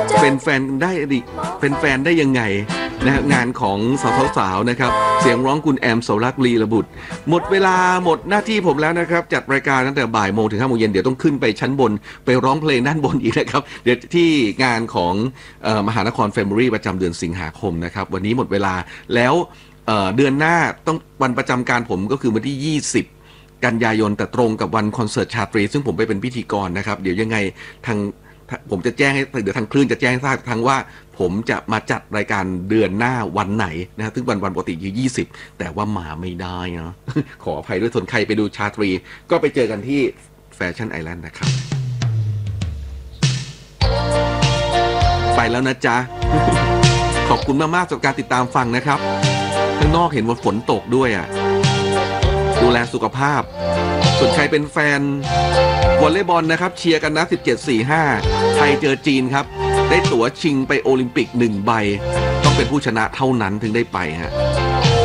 เป็นแฟนได้ดิเป็นแฟนได้ยังไงนะงานของสาวๆนะครับเสียงร้องคุณแอมโสรักลีระบุตรหมดเวลาหมดหน้าที่ผมแล้วนะครับจัดรายการตั้งแต่บ่ายโมงถึง5 โมงเย็นเดี๋ยวต้องขึ้นไปชั้นบนไปร้องเพลงด้านบนอีกนะครับเดี๋ยวที่งานของมหานครแฟมิลี่ประจำเดือนสิงหาคมนะครับวันนี้หมดเวลาแล้วเดือนหน้าต้องวันประจำการผมก็คือวันที่20กันยายนแต่ตรงกับวันคอนเสิร์ตชาตรีซึ่งผมไปเป็นพิธีกรนะครับเดี๋ยวยังไงทางผมจะแจ้งให้เดี๋ยวทางคลื่นจะแจ้งให้ทราบทางว่าผมจะมาจัดรายการเดือนหน้าวันไหนนะซึ่งวันปกติคือ20แต่ว่ามาไม่ได้นะขออภัยด้วยส่วนใครไปดูชาตรีก็ไปเจอกันที่แฟชั่นไอแลนด์นะครับไปแล้วนะจ๊ะ ขอบคุณมากๆสำหรับการติดตามฟังนะครับข้างนอกเห็นว่าฝนตกด้วยอ่ะดูแลสุขภาพส่วนใครเป็นแฟนวอลเลย์บอลนะครับเชียร์กันนะ17-4-5ไทยเจอจีนครับได้ตั๋วชิงไปโอลิมปิก1 ใบต้องเป็นผู้ชนะเท่านั้นถึงได้ไปฮะ